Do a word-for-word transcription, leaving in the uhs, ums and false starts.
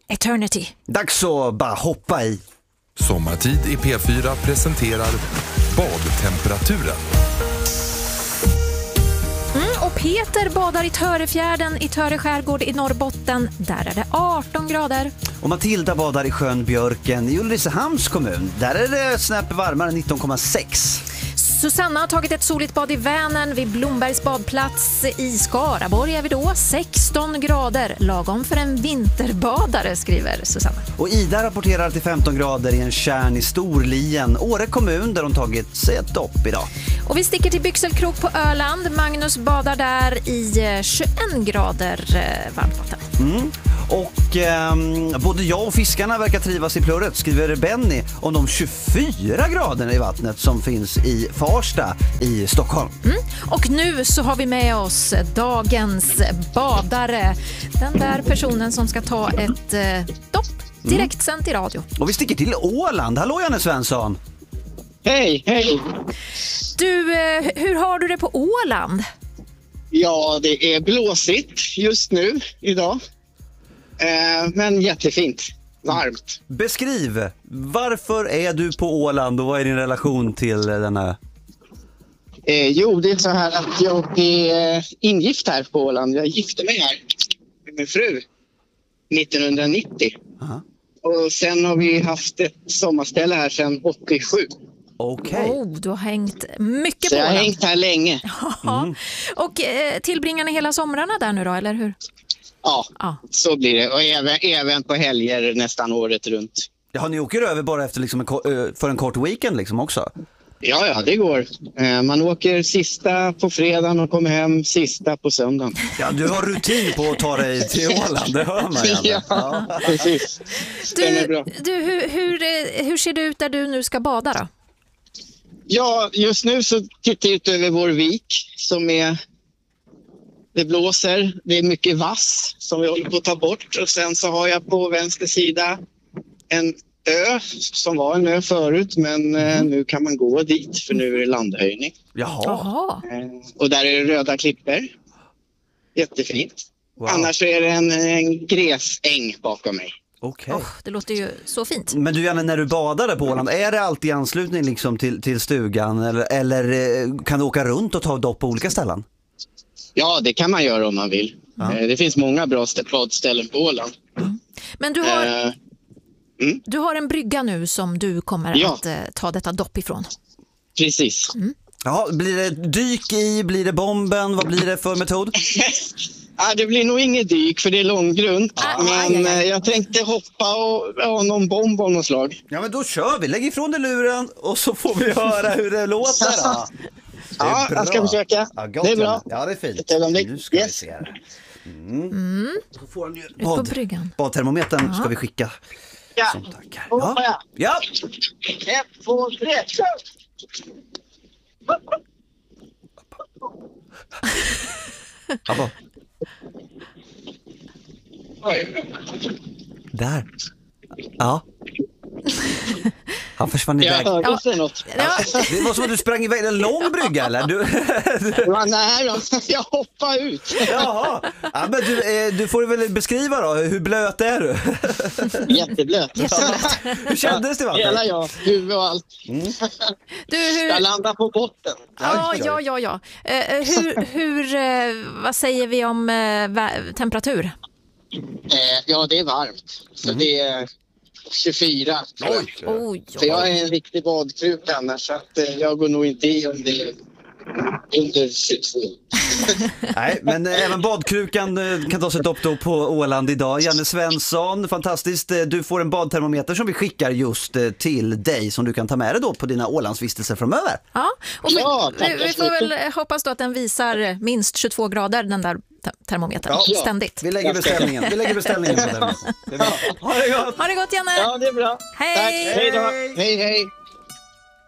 Eternity. Dags att bara hoppa i. Sommartid i P fyra presenterar badtemperaturen. Mm, och Peter badar i Törefjärden i Töre skärgård i Norrbotten. Där är det arton grader. Och Matilda badar i sjön Björken i Ulricehamns kommun. Där är det snäpp varmare, nitton komma sex. Susanna har tagit ett soligt bad i Vänern vid Blombergs badplats. I Skaraborg är vi då sexton grader, lagom för en vinterbadare, skriver Susanna. Och Ida rapporterar till femton grader i en kärn i Storlien, Åre kommun, där de tagit sig ett dopp idag. Och vi sticker till Byxelkrok på Öland. Magnus badar där i tjugoett grader varmt vatten. Mm. Och eh, både jag och fiskarna verkar trivas i plurret, skriver Benny om de tjugofyra graderna i vattnet som finns i Farsta i Stockholm. Mm. Och nu så har vi med oss dagens badare. Den där personen som ska ta ett eh, dopp direkt sänt i radio. Och vi sticker till Åland. Hallå Janne Svensson. Hej, hej. Du, eh, hur har du det på Åland? Ja, det är blåsigt just nu idag. Eh, men jättefint. Varmt. Beskriv, varför är du på Åland och vad är din relation till denna? Eh, jo, det är så här att jag är ingift här på Åland. Jag gifte mig här med min fru nittonhundranittio. Aha. Och sen har vi haft ett sommarställe här sedan åttiosju. Okej. Okay. Oh, du har hängt mycket så på jag har Åland. hängt här länge. Mm. Och eh, tillbringar ni hela somrarna där nu då, eller hur? Ja, ja, så blir det. Och även, även på helger nästan året runt. Ja, ni åker över bara efter liksom en, för en kort weekend liksom också? Ja, ja, det går. Man åker sista på fredagen och kommer hem sista på söndagen. Ja, du har rutin på att ta dig till Åland, det hör man gärna. Ja, ja, precis. Du, du hur, hur, hur ser det ut där du nu ska bada då? Ja, just nu så tittar jag ut över vår vik som är... Det blåser, det är mycket vass som vi håller på att ta bort. Och sen så har jag på vänster sida en ö som var en ö förut. Men mm. eh, nu kan man gå dit för nu är det landhöjning. Jaha. Jaha. Eh, och där är det röda klippor. Jättefint. Wow. Annars är det en, en gräsäng bakom mig. Okej. Okay. Oh, det låter ju så fint. Men du Janne, när du badade på Åland, är det alltid i anslutning liksom till, till stugan? Eller, eller kan du åka runt och ta dopp på olika ställen? Ja, det kan man göra om man vill. Ja. Det finns många bra badställen på Åland. Mm. Men du har, uh, mm. du har en brygga nu som du kommer ja. att uh, ta detta dopp ifrån. Precis. Mm. Ja, blir det dyk i? Blir det bomben? Vad blir det för metod? Ja, det blir nog inget dyk för det är långgrunt. Ah, men aj, aj, aj. jag tänkte hoppa och ha någon bomb av något slag. Ja, men då kör vi. Lägg ifrån dig luren och så får vi höra hur det låter då. Ja, jag ska försöka. Ja, gott, det är bra. Ja, det är fint. Nu ska yes. vi se här. Mm. Mm. Så får han ju Ut på bryggan. badtermometern ska vi skicka. Ja. Som tack. Ja. Ja. Ja. Ett, två, tre, kör! Abba. Där. Ja. Han försvann iväg. Jag hörde ja. något. Ja. Det var som att du sprang iväg en lång brygga, eller? Du... ja, nej, jag hoppade ut. Jaha. Ja, men du, du får väl beskriva då. Hur blöt är du? Jätteblöt. Jätteblöt. Hur kändes det? Hela jag, huvud och allt. Mm. Du, hur... Jag landar på botten. Ja, ja, ja. ja. Uh, hur, hur uh, vad säger vi om uh, temperatur? Eh, ja, det är varmt. Så mm. det är tjugofyra. Oj, oj, För jag är en riktig badkruka annars, så att eh, jag går nog inte i om det är under tjugotvå. Nej, men eh, även badkrukan eh, kan ta sig ett dopp då på Åland idag. Janne Svensson, fantastiskt. Eh, du får en badtermometer som vi skickar just eh, till dig som du kan ta med dig då på dina Ålandsvistelser framöver. Ja, och vi, ja vi, vi får väl hoppas då att den visar minst tjugotvå grader, den där termometern, ja, ständigt. Vi lägger beställningen. Vi lägger beställningen på den. Ha det gott. Ha det gott, Janne. Ja, det är bra. Hej. Tack. Hej då. Hej, hej.